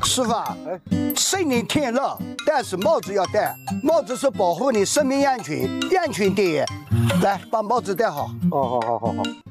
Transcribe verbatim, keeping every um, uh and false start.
师傅啊，虽然天热，但是帽子要戴，帽子是保护你生命安全，安全第一。来，把帽子戴好。 哦，好好好好。